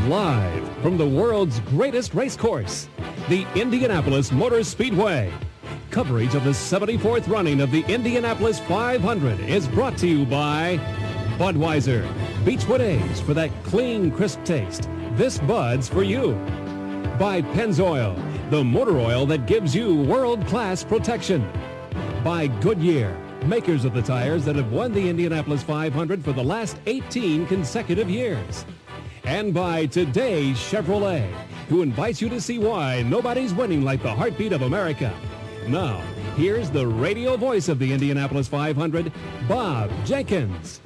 Live from the world's greatest race course, the Indianapolis Motor Speedway. Coverage of the 74th running of the Indianapolis 500 is brought to you by Budweiser, Beechwood A's for that clean, crisp taste. This Bud's for you. By Pennzoil, the motor oil that gives you world-class protection. By Goodyear, makers of the tires that have won the Indianapolis 500 for the last 18 consecutive years. And by Today's Chevrolet, who invites you to see why nobody's winning like the heartbeat of America. Now, here's the radio voice of the Indianapolis 500, Bob Jenkins.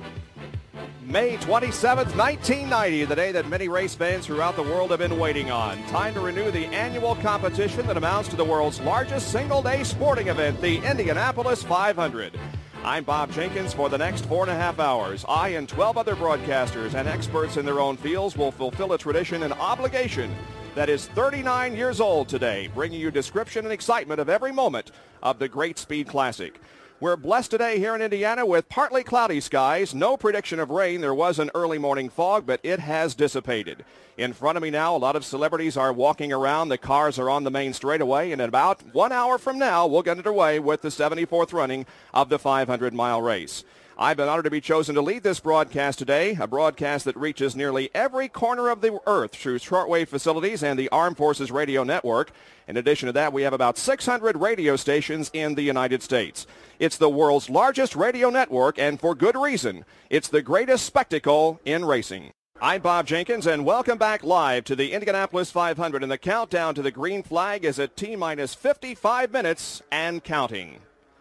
May 27th, 1990, the day that many race fans throughout the world have been waiting on. Time to renew the annual competition that amounts to the world's largest single-day sporting event, the Indianapolis 500. I'm Bob Jenkins. For the next 4.5 hours, I and 12 other broadcasters and experts in their own fields will fulfill a tradition and obligation that is 39 years old today, bringing you description and excitement of every moment of the Great Speed Classic. We're blessed today here in Indiana with partly cloudy skies. No prediction of rain. There was an early morning fog, but it has dissipated. In front of me now, a lot of celebrities are walking around. The cars are on the main straightaway, and in about 1 hour from now, we'll get underway with the 74th running of the 500-mile race. I've been honored to be chosen to lead this broadcast today, a broadcast that reaches nearly every corner of the earth through shortwave facilities and the Armed Forces Radio Network. In addition to that, we have about 600 radio stations in the United States. It's the world's largest radio network, and for good reason. It's the greatest spectacle in racing. I'm Bob Jenkins, and welcome back live to the Indianapolis 500, and the countdown to the green flag is at T-minus 55 minutes and counting.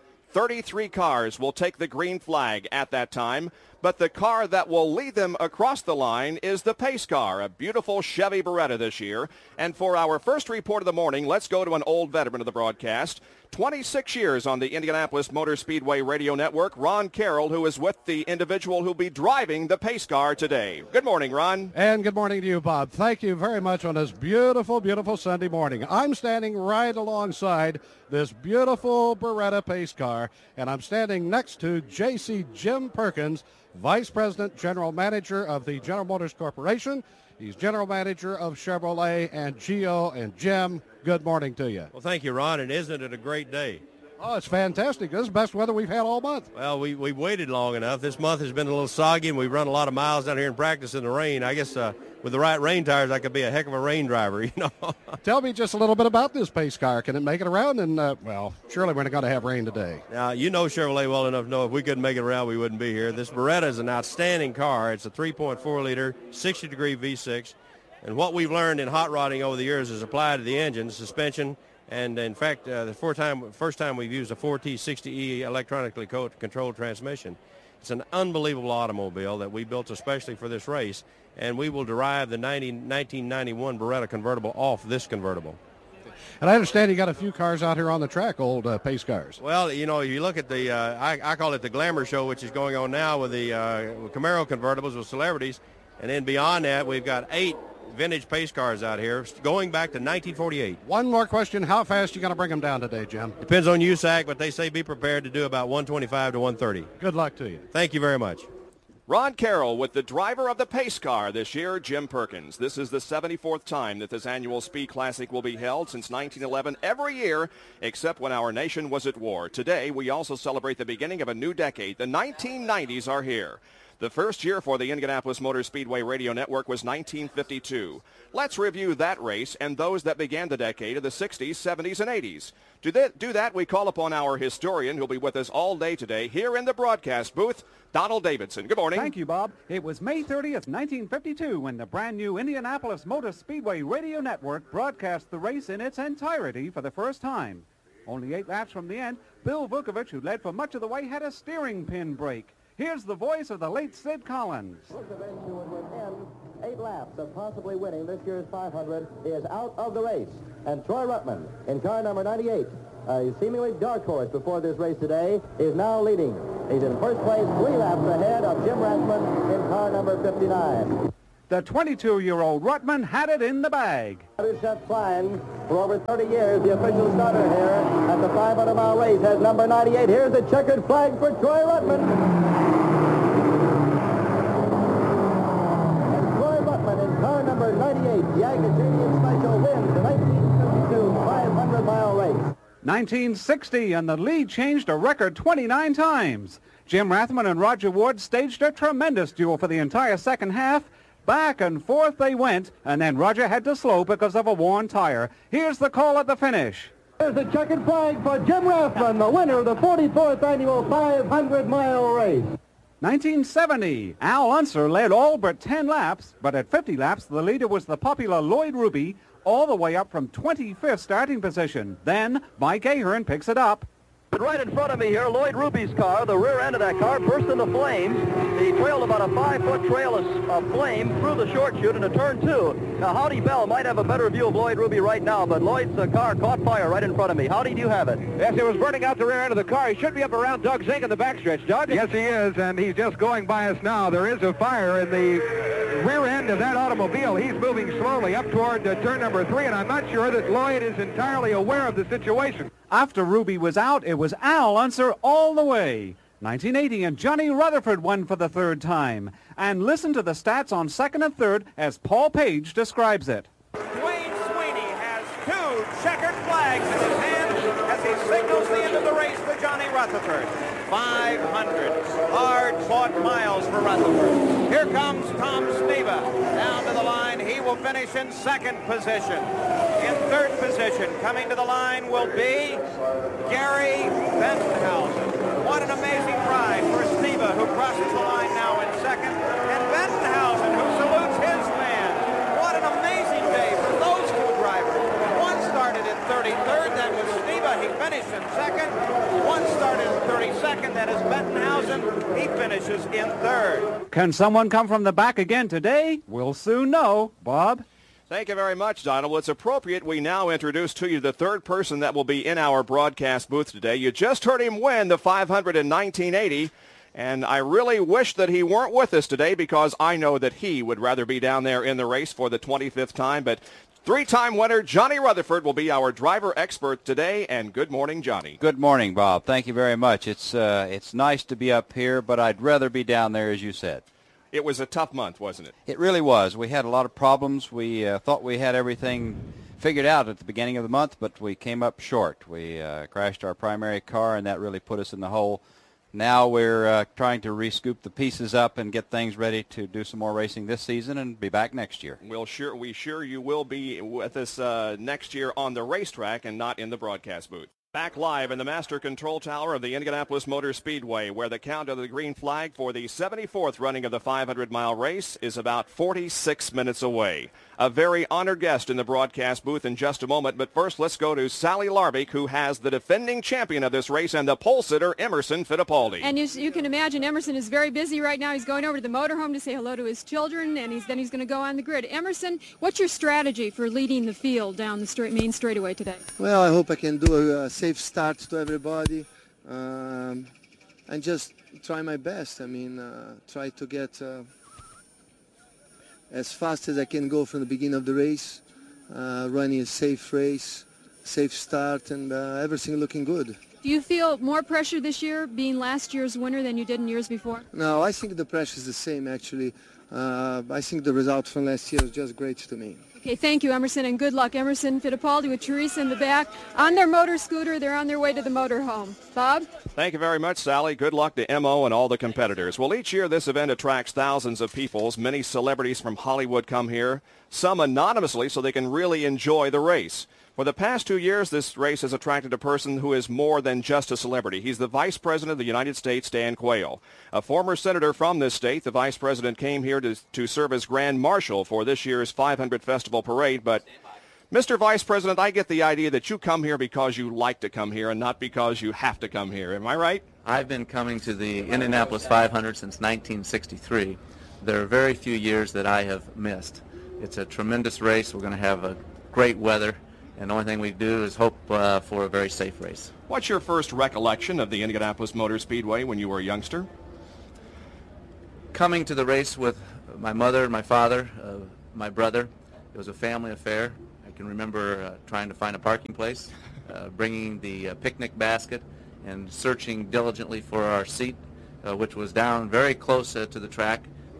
33 cars will take the green flag at that time, but the car that will lead them across the line is the pace car, a beautiful Chevy Beretta this year. And for our first report of the morning, let's go to an old veteran of the broadcast. 26 years on the Indianapolis Motor Speedway Radio Network, Ron Carroll, who is with the individual who'll be driving the pace car today. Good morning, Ron. And good morning to you, Bob. Thank you very much on this beautiful, beautiful Sunday morning. I'm standing right alongside this beautiful Beretta pace car, and I'm standing next to JC Jim Perkins, Vice President, General Manager of the General Motors Corporation. He's General Manager of Chevrolet. And Gio and Jim, good morning to you. Well, thank you, Ron, and isn't it a great day? Oh, it's fantastic. This is the best weather we've had all month. Well, we waited long enough. This month has been a little soggy, and we've run a lot of miles down here in practice in the rain. I guess with the right rain tires, I could be a heck of a rain driver, you know. Tell me just a little bit about this pace car. Can it make it around? And, well, surely we're not going to have rain today. Now, you know Chevrolet well enough to know if we couldn't make it around, we wouldn't be here. This Beretta is an outstanding car. It's a 3.4-liter, 60-degree V6. And what we've learned in hot rodding over the years is applied to the engine, suspension, and in fact, the first time we've used a 4T60E electronically controlled transmission. It's an unbelievable automobile that we built especially for this race, and we will derive the 1991 Beretta convertible off this convertible. And I understand you got a few cars out here on the track, old pace cars. Well, you know, you look at the, I call it the glamour show, which is going on now with the Camaro convertibles with celebrities, and then beyond that, we've got 8 vintage pace cars out here going back to 1948. One more question. How fast you going to bring them down today, Jim? Depends on USAC, but they say be prepared to do about 125 to 130. Good luck to you. Thank you very much. Ron Carroll with the driver of the pace car this year, Jim Perkins. This is the 74th time that this annual Speed Classic will be held since 1911 every year, except when our nation was at war. Today, we also celebrate the beginning of a new decade. The 1990s are here. The first year for the Indianapolis Motor Speedway Radio Network was 1952. Let's review that race and those that began the decade of the 60s, 70s, and 80s. To do that, we call upon our historian who'll be with us all day today here in the broadcast booth, Donald Davidson. Good morning. Thank you, Bob. It was May 30th, 1952, when the brand new Indianapolis Motor Speedway Radio Network broadcast the race in its entirety for the first time. Only 8 laps from the end, Bill Vukovich, who led for much of the way, had a steering pin break. Here's the voice of the late Sid Collins. Vukovich, who was within 8 laps of possibly winning this year's 500, is out of the race. And Troy Ruttman, in car number 98, a seemingly dark horse before this race today, is now leading. He's in first place 3 laps ahead of Jim Rathman in car number 59. The 22-year-old Ruttman had it in the bag. Chef Klein, for over 30 years, the official starter here at the 500-mile race, has number 98. Here's the checkered flag for Troy Ruttman. And Troy Ruttman in car number number 98, the Acadian Special, wins the 1952 500-mile race. 1960, and the lead changed a record 29 times. Jim Rathman and Roger Wood staged a tremendous duel for the entire second half. Back and forth they went, and then Roger had to slow because of a worn tire. Here's the call at the finish. There's the checkered flag for Jim Rathman, the winner of the 44th annual 500-mile race. 1970, Al Unser led all but 10 laps, but at 50 laps, the leader was the popular Lloyd Ruby, all the way up from 25th starting position. Then Mike Ahern picks it up. Right in front of me here, Lloyd Ruby's car, the rear end of that car, burst into flames. He trailed about a 5-foot trail of flame through the short chute into turn 2. Now, Howdy Bell might have a better view of Lloyd Ruby right now, but Lloyd's car caught fire right in front of me. Howdy, do you have it? Yes, it was burning out the rear end of the car. He should be up around Doug Zink in the backstretch. Doug? Yes, he is, and he's just going by us now. There is a fire in the rear end of that automobile. He's moving slowly up toward turn number 3, and I'm not sure that Lloyd is entirely aware of the situation. After Ruby was out, it was Al Unser all the way. 1980, and Johnny Rutherford won for the third time. And listen to the stats on second and third as Paul Page describes it. Dwayne Sweeney has 2 checkered flags in his hand as he signals the end of the race for Johnny Rutherford. 500 hard-fought miles for Rutherford. Here comes Tom Sneva down to the line. He will finish in second position. In third position, coming to the line will be Gary Bettenhausen. What an amazing ride for Sneva, who crosses the line now in second, and Bettenhausen, who salutes his man. What an amazing day for those 2 drivers. One started in 33rd, that was Sneva. He finished in second. One started in 32nd, that is Bettenhausen. He finishes in third. Can someone come from the back again today? We'll soon know. Bob? Thank you very much, Donald. Well, it's appropriate we now introduce to you the third person that will be in our broadcast booth today. You just heard him win the 500 in 1980, and I really wish that he weren't with us today because I know that he would rather be down there in the race for the 25th time. But 3-time winner Johnny Rutherford will be our driver expert today, and good morning, Johnny. Good morning, Bob. Thank you very much. It's nice to be up here, but I'd rather be down there, as you said. It was a tough month, wasn't it? It really was. We had a lot of problems. We thought we had everything figured out at the beginning of the month, but we came up short. We crashed our primary car, and that really put us in the hole. Now we're trying to re-scoop the pieces up and get things ready to do some more racing this season and be back next year. We sure you will be with us next year on the racetrack and not in the broadcast booth. Back live in the Master Control Tower of the Indianapolis Motor Speedway, where the count of the green flag for the 74th running of the 500-mile race is about 46 minutes away. A very honored guest in the broadcast booth in just a moment, but first let's go to Sally Larbick, who has the defending champion of this race and the pole sitter, Emerson Fittipaldi. And you can imagine Emerson is very busy right now. He's going over to the motorhome to say hello to his children, and then he's going to go on the grid. Emerson, what's your strategy for leading the field down the main straightaway today? Well, I hope I can do a safe start to everybody and just try my best. I mean, try to get as fast as I can go from the beginning of the race, running a safe race, safe start, and everything looking good. Do you feel more pressure this year being last year's winner than you did in years before? No, I think the pressure is the same, actually. I think the result from last year was just great to me. Okay, thank you, Emerson, and good luck. Emerson Fittipaldi with Teresa in the back. On their motor scooter, they're on their way to the motorhome. Bob? Thank you very much, Sally. Good luck to M.O. and all the competitors. Well, each year this event attracts thousands of people. Many celebrities from Hollywood come here, some anonymously so they can really enjoy the race. For the past 2 years, this race has attracted a person who is more than just a celebrity. He's the Vice President of the United States, Dan Quayle. A former senator from this state, the Vice President came here to serve as Grand Marshal for this year's 500 Festival Parade. But, Mr. Vice President, I get the idea that you come here because you like to come here and not because you have to come here. Am I right? I've been coming to the Indianapolis 500 since 1963. There are very few years that I have missed. It's a tremendous race. We're going to have a great weather. And the only thing we do is hope for a very safe race. What's your first recollection of the Indianapolis Motor Speedway when you were a youngster? Coming to the race with my mother, my father, my brother. It was a family affair. I can remember trying to find a parking place, bringing the picnic basket, and searching diligently for our seat, which was down very close to the track.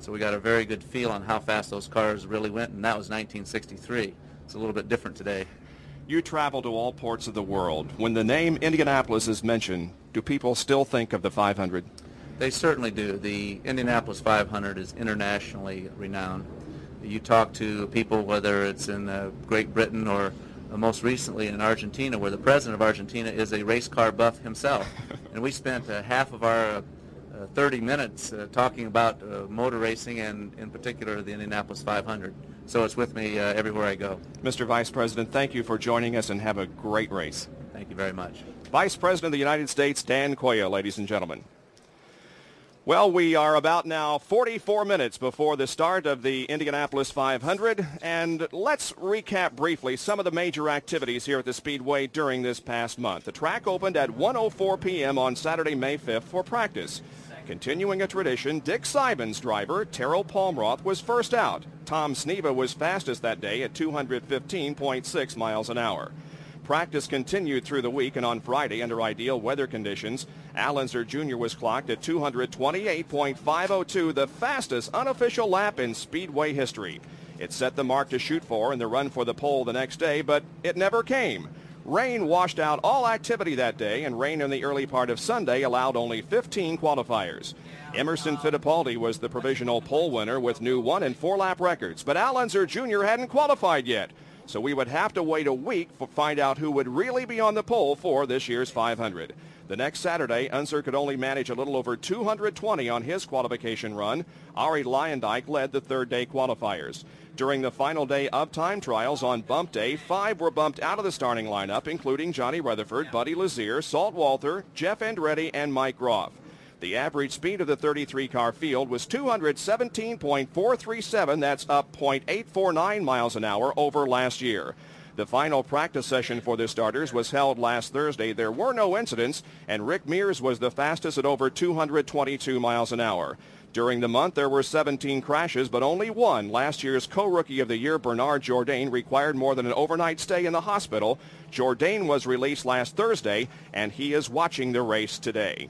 So we got a very good feel on how fast those cars really went, and that was 1963. It's a little bit different today. You travel to all ports of the world. When the name Indianapolis is mentioned, do people still think of the 500? They certainly do. The Indianapolis 500 is internationally renowned. You talk to people, whether it's in Great Britain or most recently in Argentina, where the president of Argentina is a race car buff himself. And we spent half of our 30 minutes talking about motor racing and in particular the Indianapolis 500. So it's with me everywhere I go. Mr. Vice President, thank you for joining us and have a great race. Thank you very much. Vice President of the United States, Dan Cuellar, ladies and gentlemen. Well, we are about now 44 minutes before the start of the Indianapolis 500, and let's recap briefly some of the major activities here at the Speedway during this past month. The track opened at 1:04 p.m. on Saturday, May 5th for practice. Continuing a tradition, Dick Simons' driver, Terrell Palmroth, was first out. Tom Sneva was fastest that day at 215.6 miles an hour. Practice continued through the week, and on Friday, under ideal weather conditions, Al Unser Jr. was clocked at 228.502, the fastest unofficial lap in Speedway history. It set the mark to shoot for in the run for the pole the next day, but it never came. Rain washed out all activity that day, and rain in the early part of Sunday allowed only 15 qualifiers. Emerson Fittipaldi was the provisional pole winner with new 1- and 4-lap records, but Al Unser Jr. hadn't qualified yet, so we would have to wait a week to find out who would really be on the pole for this year's 500. The next Saturday, Unser could only manage a little over 220 on his qualification run. Ari Leyendyk led the third-day qualifiers. During the final day of time trials on bump day, 5 were bumped out of the starting lineup, including Johnny Rutherford, Buddy Lazier, Salt Walther, Jeff Andretti, and Mike Groff. The average speed of the 33-car field was 217.437. That's up 0.849 miles an hour over last year. The final practice session for the starters was held last Thursday. There were no incidents, and Rick Mears was the fastest at over 222 miles an hour. During the month, there were 17 crashes, but only one. Last year's co-rookie of the year, Bernard Jourdain, required more than an overnight stay in the hospital. Jourdain was released last Thursday, and he is watching the race today.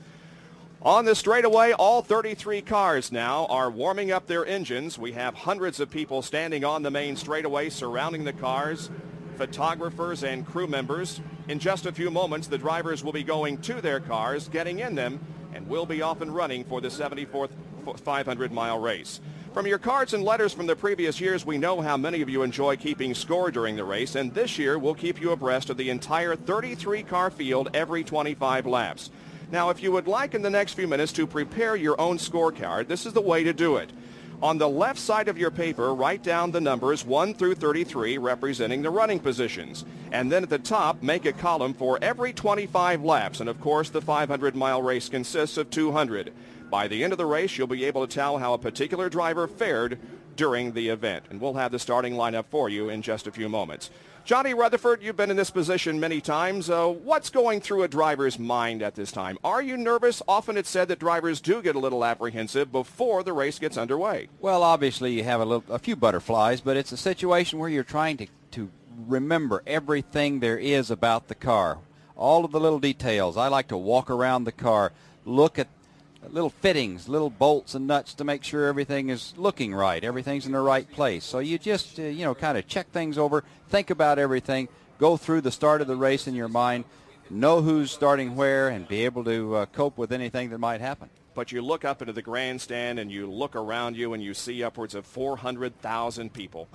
On the straightaway, all 33 cars now are warming up their engines. We have hundreds of people standing on the main straightaway surrounding the cars, photographers and crew members. In just a few moments, the drivers will be going to their cars, getting in them, and will be off and running for the 74th 500-mile race. From your cards and letters from the previous years, we know how many of you enjoy keeping score during the race, and this year we'll keep you abreast of the entire 33-car field every 25 laps. Now, if you would like in the next few minutes to prepare your own scorecard, this is the way to do it. On the left side of your paper, write down the numbers 1 through 33 representing the running positions. And then at the top, make a column for every 25 laps. And of course, the 500-mile race consists of 200. By the end of the race, you'll be able to tell how a particular driver fared during the event. And we'll have the starting lineup for you in just a few moments. Johnny Rutherford, you've been in this position many times. What's going through a driver's mind at this time? Are you nervous? Often it's said that drivers do get a little apprehensive before the race gets underway. Well, obviously you have a few butterflies, but it's a situation where you're trying to remember everything there is about the car, all of the little details. I like to walk around the car, look at little fittings, little bolts and nuts to make sure everything is looking right, everything's in the right place. So you just, kind of check things over, think about everything, go through the start of the race in your mind, know who's starting where, and be able to cope with anything that might happen. But you look up into the grandstand and you look around you and you see upwards of 400,000 people.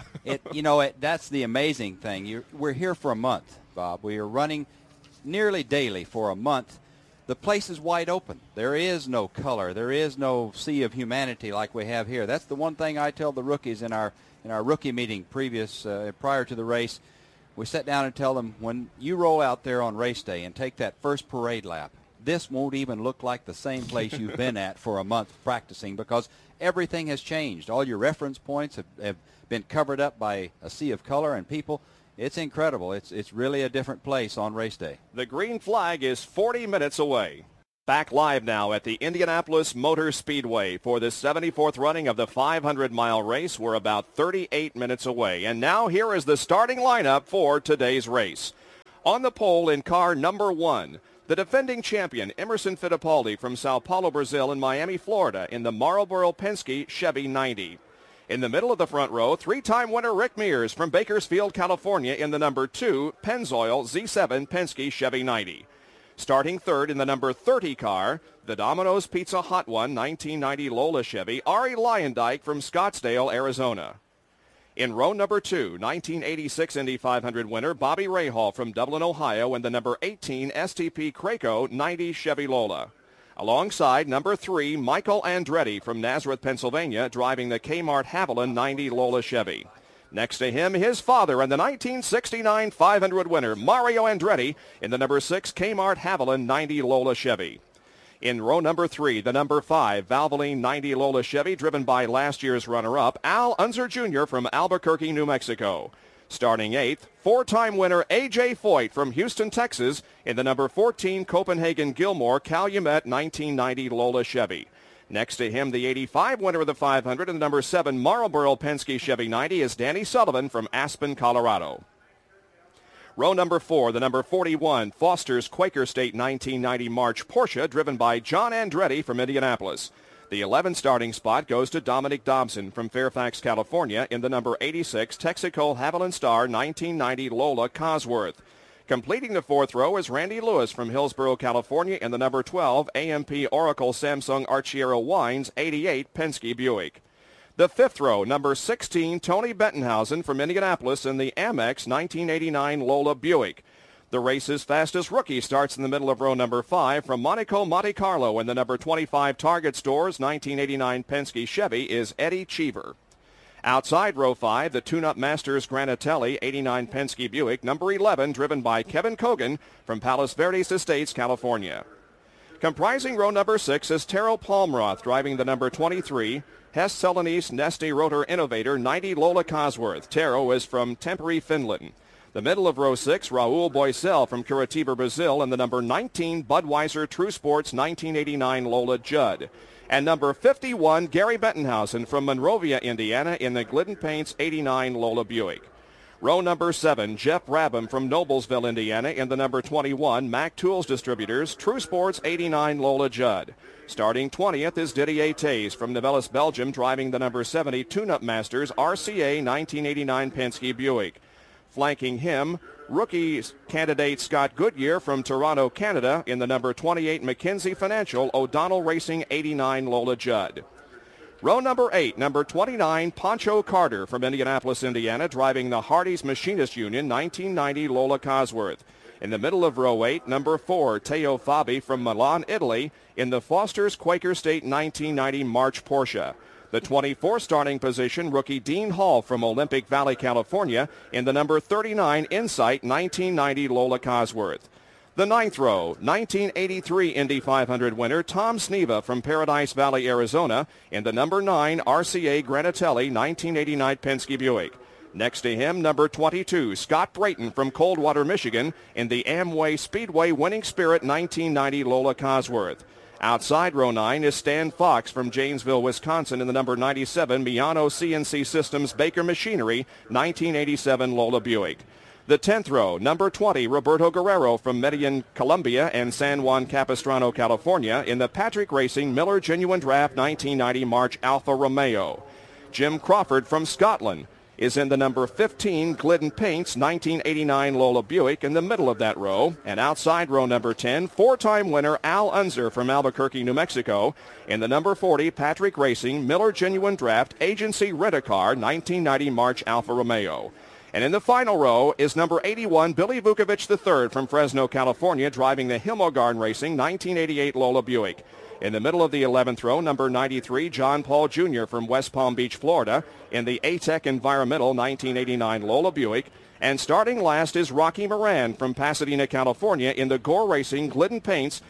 That's the amazing thing. We're here for a month, Bob. We are running nearly daily for a month. The place is wide open. There is no color. There is no sea of humanity like we have here. That's the one thing I tell the rookies in our rookie meeting prior to the race. We sit down and tell them, when you roll out there on race day and take that first parade lap, this won't even look like the same place you've been at for a month practicing, because everything has changed. All your reference points have been covered up by a sea of color and people. It's incredible. It's really a different place on race day. The green flag is 40 minutes away. Back live now at the Indianapolis Motor Speedway for the 74th running of the 500-mile race. We're about 38 minutes away. And now here is the starting lineup for today's race. On the pole in car number 1, The defending champion, Emerson Fittipaldi from Sao Paulo, Brazil, and Miami, Florida, in the Marlboro Penske Chevy 90. In the middle of the front row, three-time winner Rick Mears from Bakersfield, California, in the number 2 Pennzoil Z7 Penske Chevy 90. Starting third in the number 30 car, the Domino's Pizza Hot One 1990 Lola Chevy, Ari Leyendijk from Scottsdale, Arizona. In row number 2, 1986 Indy 500 winner Bobby Rahal from Dublin, Ohio, in the number 18 STP Craco 90 Chevy Lola. Alongside number 3, Michael Andretti from Nazareth, Pennsylvania, driving the Kmart Haviland 90 Lola Chevy. Next to him, his father and the 1969 500 winner, Mario Andretti, in the number 6 Kmart Haviland 90 Lola Chevy. In row number 3, the number 5 Valvoline 90 Lola Chevy, driven by last year's runner-up, Al Unser Jr. from Albuquerque, New Mexico. Starting 8th, four-time winner A.J. Foyt from Houston, Texas, in the number 14 Copenhagen Gilmore Calumet 1990 Lola Chevy. Next to him, the 85 winner of the 500 and the number 7 Marlboro Penske Chevy 90 is Danny Sullivan from Aspen, Colorado. Row number 4, the number 41 Foster's Quaker State 1990 March Porsche, driven by John Andretti from Indianapolis. The 11th starting spot goes to Dominic Dobson from Fairfax, California, in the number 86 Texaco Haviland Star 1990 Lola Cosworth. Completing the 4th row is Randy Lewis from Hillsborough, California, in the number 12 AMP Oracle Samsung Arciero Wines 88 Penske Buick. The 5th row, number 16 Tony Bettenhausen from Indianapolis in the Amex 1989 Lola Buick. The race's fastest rookie starts in the middle of row number 5 from Monaco Monte Carlo in the number 25 Target Stores 1989 Penske Chevy is Eddie Cheever. Outside row 5, the Tune-Up Masters Granatelli 89 Penske Buick, number 11, driven by Kevin Cogan from Palos Verdes Estates, California. Comprising row number 6 is Taro Palmroth, driving the number 23 Hess Celanese Neste Rotor Innovator 90 Lola Cosworth. Taro is from Tampere, Finland. The middle of row 6, Raul Boisel from Curitiba, Brazil, and the number 19 Budweiser True Sports 1989 Lola Judd. And number 51, Gary Bettenhausen from Monrovia, Indiana, in the Glidden Paints 89 Lola Buick. Row number 7, Jeff Rabham from Noblesville, Indiana, in the number 21 Mac Tools Distributors True Sports 89 Lola Judd. Starting 20th is Didier Tays from Nivelles, Belgium, driving the number 70 Tune-Up Masters RCA 1989 Penske Buick. Flanking him, rookie candidate Scott Goodyear from Toronto, Canada, in the number 28 McKinsey Financial O'Donnell Racing 89 Lola Judd. Row number 8, number 29 Pancho Carter from Indianapolis, Indiana, driving the Hardee's Machinist Union 1990 Lola Cosworth. In the middle of row 8, number 4 Teo Fabi from Milan, Italy, in the Foster's Quaker State 1990 March Porsche. The 24th starting position, rookie Dean Hall from Olympic Valley, California, in the number 39 Insight 1990 Lola Cosworth. The 9th row, 1983 Indy 500 winner Tom Sneva from Paradise Valley, Arizona, in the number 9 RCA Granatelli 1989 Penske Buick. Next to him, number 22 Scott Brayton from Coldwater, Michigan, in the Amway Speedway Winning Spirit 1990 Lola Cosworth. Outside row 9 is Stan Fox from Janesville, Wisconsin, in the number 97 Miano CNC Systems Baker Machinery 1987 Lola Buick. The 10th row, number 20 Roberto Guerrero from Medellin, Colombia, and San Juan Capistrano, California, in the Patrick Racing Miller Genuine Draft 1990 March Alfa Romeo. Jim Crawford from Scotland is in the number 15 Glidden Paints 1989 Lola Buick in the middle of that row. And outside row number 10, four-time winner Al Unser from Albuquerque, New Mexico, in the number 40 Patrick Racing Miller Genuine Draft Agency Rent-A-Car 1990 March Alfa Romeo. And in the final row is number 81 Billy Vukovich III from Fresno, California, driving the Himmelgarn Racing 1988 Lola Buick. In the middle of the 11th row, number 93, John Paul Jr. from West Palm Beach, Florida, in the ATEC Environmental 1989 Lola Buick. And starting last is Rocky Moran from Pasadena, California, in the Gore Racing Glidden Paints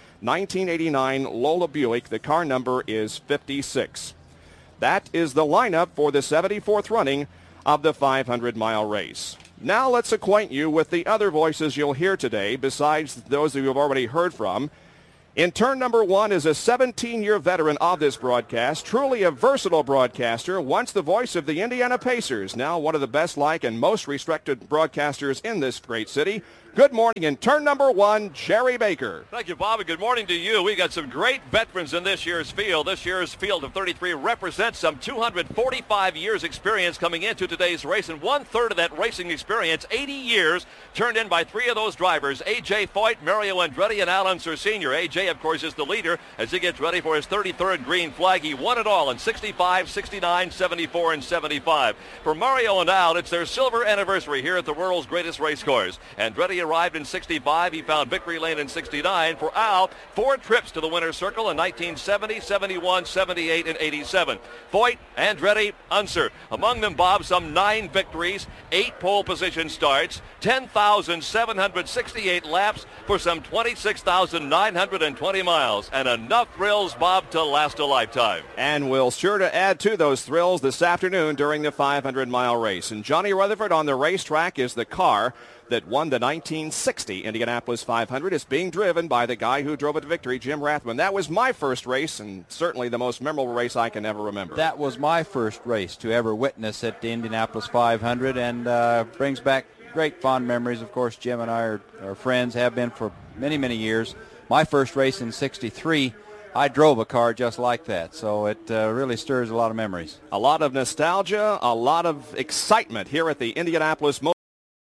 1989 Lola Buick. The car number is 56. That is the lineup for the 74th running of the 500-mile race. Now let's acquaint you with the other voices you'll hear today, besides those that you've already heard from. In turn number 1 is a 17-year veteran of this broadcast, truly a versatile broadcaster, once the voice of the Indiana Pacers, now one of the best-liked and most respected broadcasters in this great city. Good morning. In turn number 1, Jerry Baker. Thank you, Bob, and good morning to you. We got some great veterans in this year's field. This year's field of 33 represents some 245 years experience coming into today's race, and one-third of that racing experience, 80 years, turned in by 3 of those drivers, A.J. Foyt, Mario Andretti, and Al Unser Sr. A.J., of course, is the leader as he gets ready for his 33rd green flag. He won it all in 65, 69, 74, and 75. For Mario and Al, it's their silver anniversary here at the world's greatest race course. Andretti arrived in 65. He found victory lane in 69. For Al, 4 trips to the winner's circle in 1970, 71, 78, and 87. Foyt, Andretti, Unser. Among them, Bob, some 9 victories, 8 pole position starts, 10,768 laps for some 26,920 miles. And enough thrills, Bob, to last a lifetime. And we'll sure to add to those thrills this afternoon during the 500-mile race. And Johnny Rutherford on the racetrack is the car that won the 1960 Indianapolis 500. Is being driven by the guy who drove it to victory, Jim Rathman. That was my first race, and certainly the most memorable race I can ever remember. That was my first race to ever witness at the Indianapolis 500, and brings back great fond memories. Of course, Jim and I are friends, have been for many, many years. My first race in 63, I drove a car just like that, so it really stirs a lot of memories. A lot of nostalgia, a lot of excitement here at the Indianapolis Motor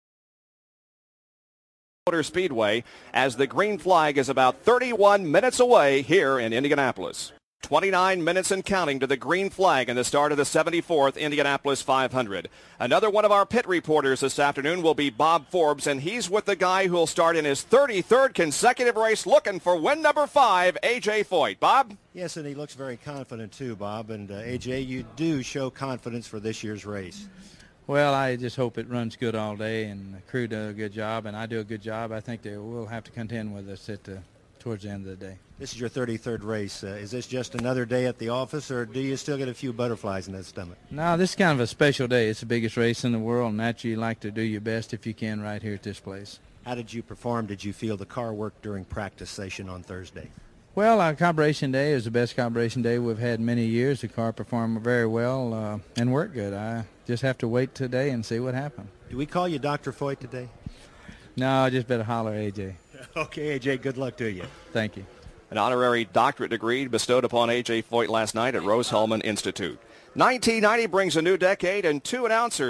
Speedway as the green flag is about 31 minutes away here in Indianapolis. 29 minutes and counting to the green flag in the start of the 74th Indianapolis 500. Another one of our pit reporters this afternoon will be Bob Forbes, and he's with the guy who will start in his 33rd consecutive race looking for win number 5, A.J. Foyt. Bob? Yes, and he looks very confident too, Bob. And A.J., you do show confidence for this year's race. Well, I just hope it runs good all day, and the crew does a good job, and I do a good job. I think they will have to contend with us towards the end of the day. This is your 33rd race. Is this just another day at the office, or do you still get a few butterflies in that stomach? No, this is kind of a special day. It's the biggest race in the world, and naturally you like to do your best if you can right here at this place. How did you perform? Did you feel the car work during practice session on Thursday? Well, our carburation day is the best carburation day we've had in many years. The car performed very well and worked good. I just have to wait today and see what happened. Do we call you Dr. Foyt today? No, I just better holler A.J. Okay, A.J., good luck to you. Thank you. An honorary doctorate degree bestowed upon A.J. Foyt last night at Rose-Hulman Institute. 1990 brings a new decade and two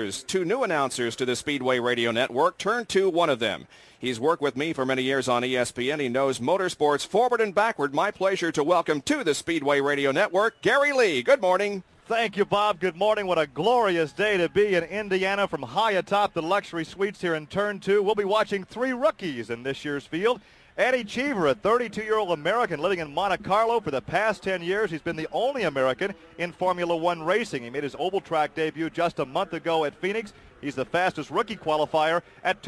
new announcers to the Speedway Radio Network. Turn to one of them. He's worked with me for many years on ESPN. He knows motorsports forward and backward. My pleasure to welcome to the Speedway Radio Network, Gary Lee. Good morning. Thank you, Bob. Good morning. What a glorious day to be in Indiana from high atop the luxury suites here in Turn 2. We'll be watching 3 rookies in this year's field. Eddie Cheever, a 32-year-old American living in Monte Carlo for the past 10 years. He's been the only American in Formula One racing. He made his oval track debut just a month ago at Phoenix. He's the fastest rookie qualifier at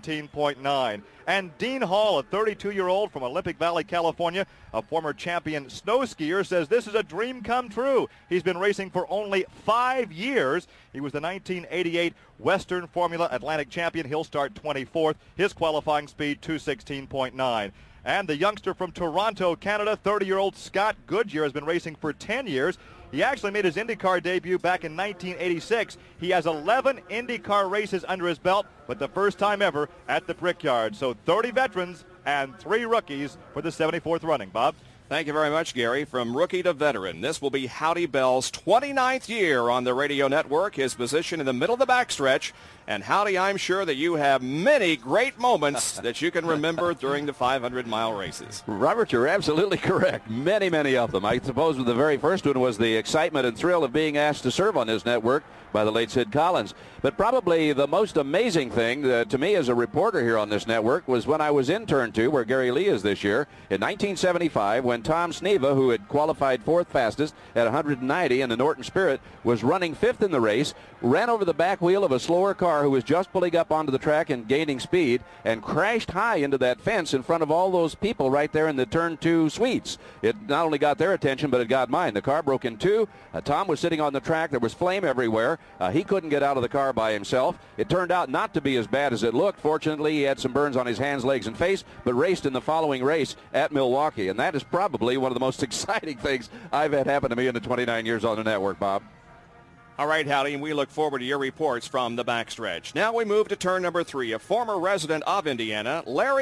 2:17.9. And Dean Hall, a 32-year-old from Olympic Valley, California, a former champion snow skier, says this is a dream come true. He's been racing for only 5 years. He was the 1988 Western Formula Atlantic champion. He'll start 24th. His qualifying speed, 2:16.9. And the youngster from Toronto, Canada, 30-year-old Scott Goodyear, has been racing for 10 years. He actually made his IndyCar debut back in 1986. He has 11 IndyCar races under his belt, but the first time ever at the Brickyard. So 30 veterans and 3 rookies for the 74th running. Bob? Thank you very much, Gary. From rookie to veteran, this will be Howdy Bell's 29th year on the radio network, his position in the middle of the backstretch. And Howdy, I'm sure that you have many great moments that you can remember during the 500-mile races. Robert, you're absolutely correct. Many, many of them. I suppose the very first one was the excitement and thrill of being asked to serve on this network by the late Sid Collins. But probably the most amazing thing to me as a reporter here on this network was when I was in Turn 2, where Gary Lee is this year, in 1975, when and Tom Sneva, who had qualified fourth fastest at 190 in the Norton Spirit, was running fifth in the race, ran over the back wheel of a slower car who was just pulling up onto the track and gaining speed, and crashed high into that fence in front of all those people right there in the turn 2 suites. It not only got their attention, but it got mine. The car broke in two. Tom was sitting on the track. There was flame everywhere. He couldn't get out of the car by himself. It turned out not to be as bad as it looked. Fortunately, he had some burns on his hands, legs, and face, but raced in the following race at Milwaukee. And that is probably one of the most exciting things I've had happen to me in the 29 years on the network, Bob. All right, Howdy, and we look forward to your reports from the backstretch. Now we move to turn number 3. A former resident of Indiana, Larry